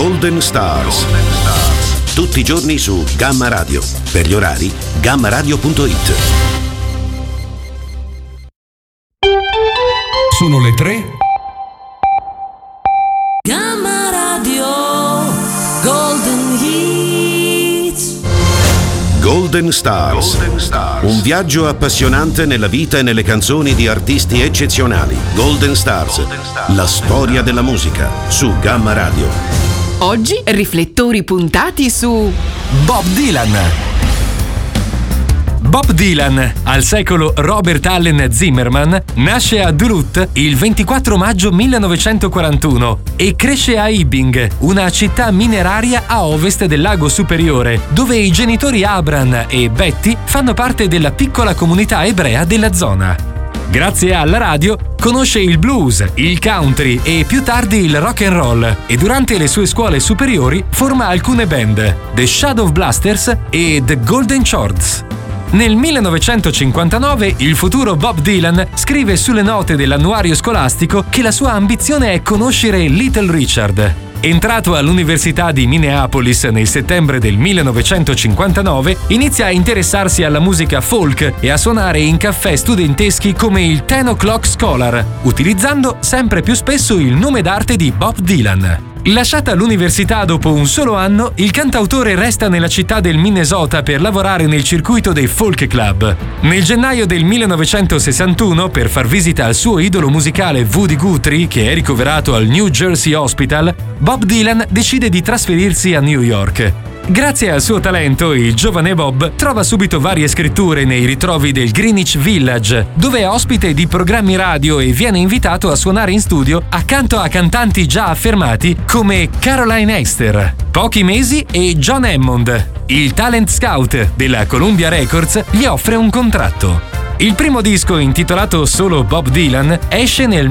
Golden Stars. Tutti i giorni su Gamma Radio. Per gli orari, gammaradio.it. Sono le 3. Gamma Radio Golden Hits. Golden Stars. Un viaggio appassionante nella vita e nelle canzoni di artisti eccezionali. Golden Stars. La storia della musica su Gamma Radio. Oggi riflettori puntati su Bob Dylan. Bob Dylan, al secolo Robert Allen Zimmerman, nasce a Duluth il 24 maggio 1941 e cresce a Hibbing, una città mineraria a ovest del lago Superiore, dove i genitori Abram e Betty fanno parte della piccola comunità ebrea della zona. Grazie alla radio conosce il blues, il country e più tardi il rock and roll e durante le sue scuole superiori forma alcune band, The Shadow Blasters e The Golden Chords. Nel 1959 il futuro Bob Dylan scrive sulle note dell'annuario scolastico che la sua ambizione è conoscere Little Richard. Entrato all'Università di Minneapolis nel settembre del 1959, inizia a interessarsi alla musica folk e a suonare in caffè studenteschi come il 10 O'Clock Scholar, utilizzando sempre più spesso il nome d'arte di Bob Dylan. Lasciata l'università dopo un solo anno, il cantautore resta nella città del Minnesota per lavorare nel circuito dei folk club. Nel gennaio del 1961, per far visita al suo idolo musicale Woody Guthrie, che è ricoverato al New Jersey Hospital, Bob Dylan decide di trasferirsi a New York. Grazie al suo talento, il giovane Bob trova subito varie scritture nei ritrovi del Greenwich Village, dove è ospite di programmi radio e viene invitato a suonare in studio accanto a cantanti già affermati come Caroline Hester, Pochi Mesi e John Hammond. Il talent scout della Columbia Records gli offre un contratto. Il primo disco, intitolato solo Bob Dylan, esce nel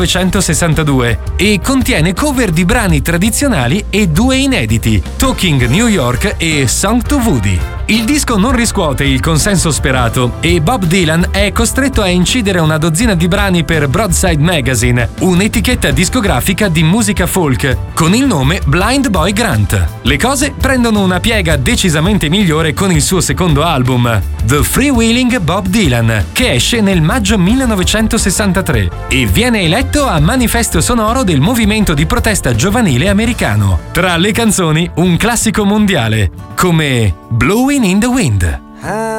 1962 e contiene cover di brani tradizionali e 2 inediti, Talking New York e Song to Woody. Il disco non riscuote il consenso sperato e Bob Dylan è costretto a incidere una dozzina di brani per Broadside Magazine, un'etichetta discografica di musica folk, con il nome Blind Boy Grant. Le cose prendono una piega decisamente migliore con il suo secondo album, The Freewheeling Bob Dylan, che esce nel maggio 1963 e viene eletto a manifesto sonoro del movimento di protesta giovanile americano. Tra le canzoni, un classico mondiale, come Blowing in the Wind.